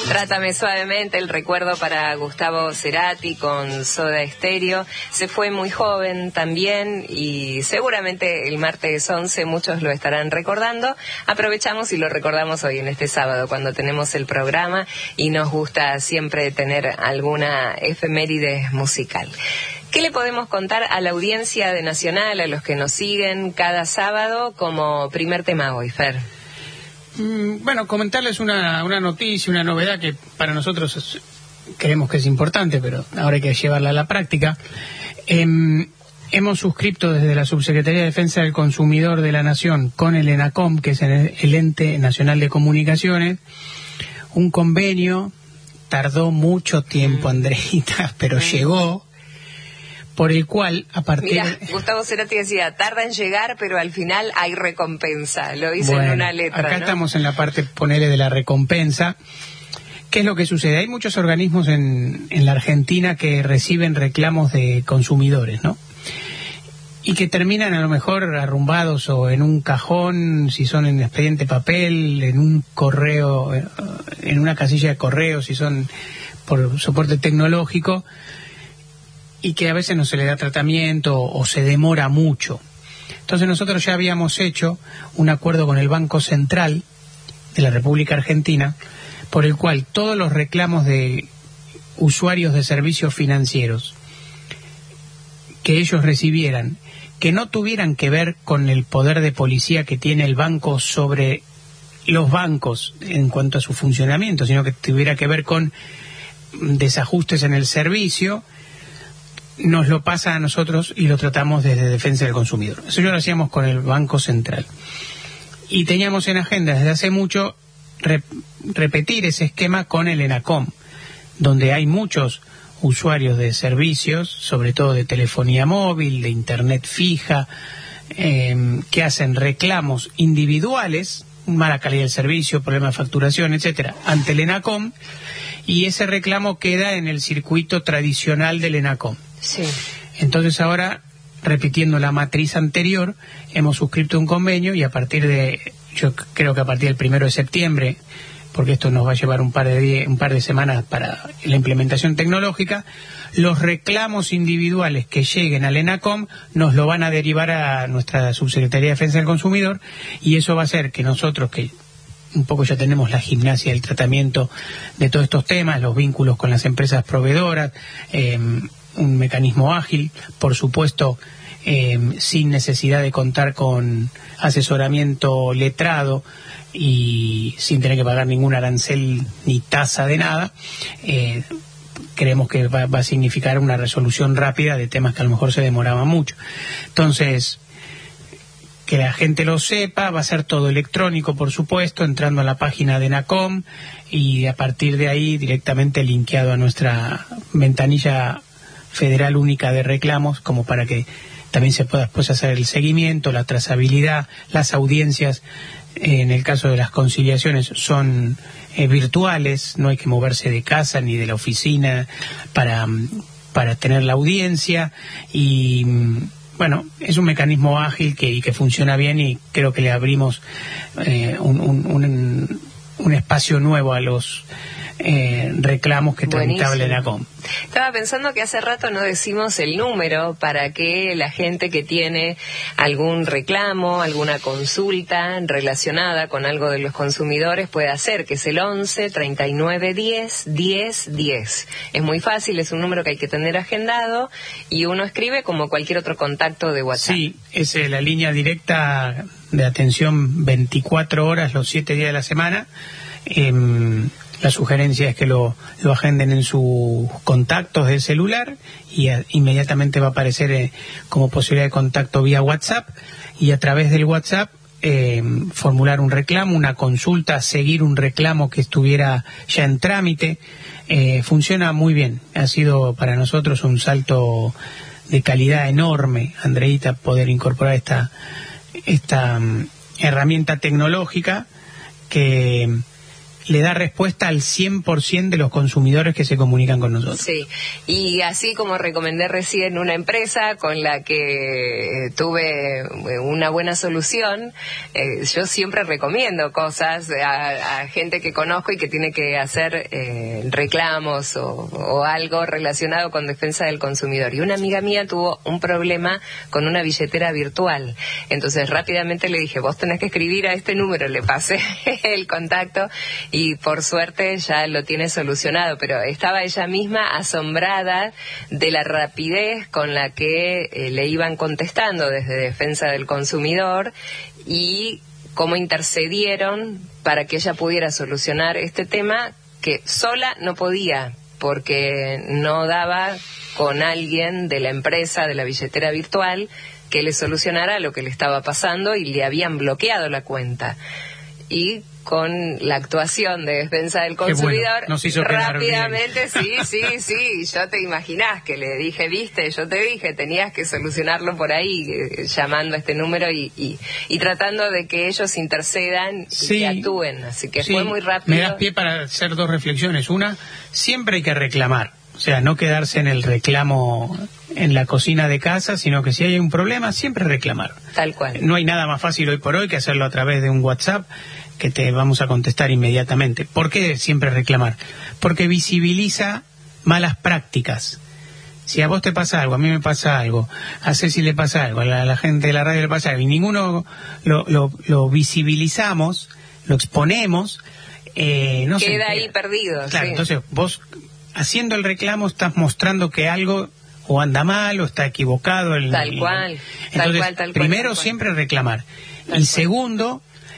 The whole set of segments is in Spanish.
Trátame suavemente, el recuerdo para Gustavo Cerati con Soda Stereo. Se fue muy joven también y seguramente el martes 11 muchos lo estarán recordando. Aprovechamos y lo recordamos hoy en este sábado cuando tenemos el programa y nos gusta siempre tener alguna efeméride musical. ¿Qué le podemos contar a la audiencia de Nacional, a los que nos siguen cada sábado como primer tema hoy, Fer? Bueno, comentarles una noticia, una novedad que para nosotros creemos que es importante, pero ahora hay que llevarla a la práctica. Hemos suscrito desde la Subsecretaría de Defensa del Consumidor de la Nación con el ENACOM, que es el Ente Nacional de Comunicaciones, un convenio. Tardó mucho tiempo, Andreita, pero llegó, por el cual, a partir... Mira, Gustavo Cerati decía, tarda en llegar, pero al final hay recompensa. Lo dice en una letra, acá, ¿no? Estamos en la parte, ponele, de la recompensa. ¿Qué es lo que sucede? Hay muchos organismos en la Argentina que reciben reclamos de consumidores, ¿no? Y que terminan a lo mejor arrumbados o en un cajón, si son en expediente papel, en un correo, en una casilla de correo, si son por soporte tecnológico, y que a veces no se le da tratamiento o se demora mucho. Entonces nosotros ya habíamos hecho un acuerdo con el Banco Central de la República Argentina, por el cual todos los reclamos de usuarios de servicios financieros que ellos recibieran, que no tuvieran que ver con el poder de policía que tiene el banco sobre los bancos en cuanto a su funcionamiento, sino que tuviera que ver con desajustes en el servicio, nos lo pasa a nosotros y lo tratamos desde Defensa del Consumidor. Eso ya lo hacíamos con el Banco Central. Y teníamos en agenda desde hace mucho repetir ese esquema con el ENACOM, donde hay muchos usuarios de servicios, sobre todo de telefonía móvil, de internet fija, que hacen reclamos individuales, mala calidad del servicio, problema de facturación, etcétera, ante el ENACOM, y ese reclamo queda en el circuito tradicional del ENACOM. Sí. Entonces ahora, repitiendo la matriz anterior, hemos suscrito un convenio y yo creo que a partir del 1 de septiembre, porque esto nos va a llevar un par de semanas para la implementación tecnológica, los reclamos individuales que lleguen al ENACOM nos lo van a derivar a nuestra Subsecretaría de Defensa del Consumidor, y eso va a hacer que nosotros, que un poco ya tenemos la gimnasia del tratamiento de todos estos temas, los vínculos con las empresas proveedoras, un mecanismo ágil, por supuesto, sin necesidad de contar con asesoramiento letrado y sin tener que pagar ningún arancel ni tasa de nada, creemos que va a significar una resolución rápida de temas que a lo mejor se demoraban mucho. Entonces, que la gente lo sepa, va a ser todo electrónico, por supuesto, entrando a la página de ENACOM y a partir de ahí directamente linkeado a nuestra ventanilla federal única de reclamos, como para que también se pueda después hacer el seguimiento, la trazabilidad. Las audiencias, en el caso de las conciliaciones, son virtuales, no hay que moverse de casa ni de la oficina para tener la audiencia, y bueno, es un mecanismo ágil que funciona bien, y creo que le abrimos un espacio nuevo a los reclamos que tramitaba el ENACOM. Estaba pensando que hace rato no decimos el número para que la gente que tiene algún reclamo, alguna consulta relacionada con algo de los consumidores pueda hacer, que es el 11 39 10 10 10. Es muy fácil, es un número que hay que tener agendado y uno escribe como cualquier otro contacto de WhatsApp. Sí, es la línea directa de atención 24 horas los 7 días de la semana. La sugerencia es que lo agenden en sus contactos del celular y inmediatamente va a aparecer como posibilidad de contacto vía WhatsApp, y a través del WhatsApp formular un reclamo, una consulta, seguir un reclamo que estuviera ya en trámite. Funciona muy bien. Ha sido para nosotros un salto de calidad enorme, Andreita, poder incorporar esta herramienta tecnológica que le da respuesta al 100% de los consumidores que se comunican con nosotros. Sí, y así como recomendé recién una empresa con la que tuve una buena solución, yo siempre recomiendo cosas a gente que conozco y que tiene que hacer reclamos o algo relacionado con defensa del consumidor. Y una amiga mía tuvo un problema con una billetera virtual. Entonces rápidamente le dije, vos tenés que escribir a este número, le pasé el contacto y por suerte ya lo tiene solucionado, pero estaba ella misma asombrada de la rapidez con la que le iban contestando desde defensa del consumidor y cómo intercedieron para que ella pudiera solucionar este tema que sola no podía, porque no daba con alguien de la empresa de la billetera virtual que le solucionara lo que le estaba pasando y le habían bloqueado la cuenta. Y con la actuación de defensa del consumidor, bueno, nos hizo rápidamente, sí, yo te imaginás que le dije, viste, yo te dije, tenías que solucionarlo por ahí, llamando a este número y tratando de que ellos intercedan y que actúen, así que fue muy rápido. Me das pie para hacer dos reflexiones. Una, siempre hay que reclamar, o sea, no quedarse en el reclamo en la cocina de casa, sino que si hay un problema, siempre reclamar. Tal cual. No hay nada más fácil hoy por hoy que hacerlo a través de un WhatsApp, que te vamos a contestar inmediatamente. ¿Por qué siempre reclamar? Porque visibiliza malas prácticas. Si a vos te pasa algo, a mí me pasa algo, a Ceci le pasa algo, a la gente de la radio le pasa algo, y ninguno lo visibilizamos, lo exponemos, no se queda ahí perdido. Claro, sí. Entonces vos, haciendo el reclamo, estás mostrando que algo o anda mal o está equivocado. Tal cual. Primero, siempre reclamar. Y segundo,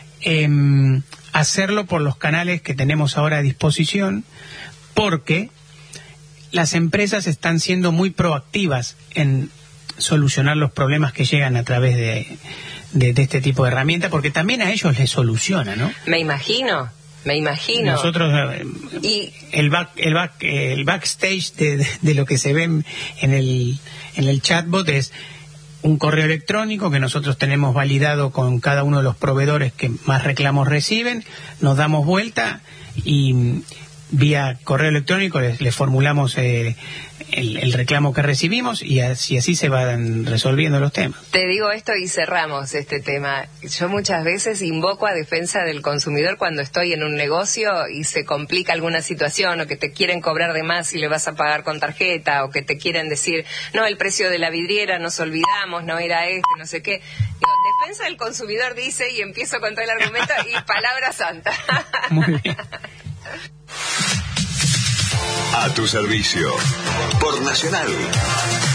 hacerlo por los canales que tenemos ahora a disposición, porque las empresas están siendo muy proactivas en solucionar los problemas que llegan a través de este tipo de herramientas, porque también a ellos les soluciona, ¿no? Me imagino. Nosotros, el backstage de lo que se ve en el chatbot es un correo electrónico que nosotros tenemos validado con cada uno de los proveedores que más reclamos reciben, nos damos vuelta y vía correo electrónico les formulamos el reclamo que recibimos y así se van resolviendo los temas. Te digo esto y cerramos este tema. Yo muchas veces invoco a defensa del consumidor cuando estoy en un negocio y se complica alguna situación o que te quieren cobrar de más si le vas a pagar con tarjeta o que te quieren decir, no, el precio de la vidriera nos olvidamos, no era no sé qué. Digo, defensa del consumidor dice y empiezo con todo el argumento y palabra santa. Muy bien. A tu servicio, por Nacional.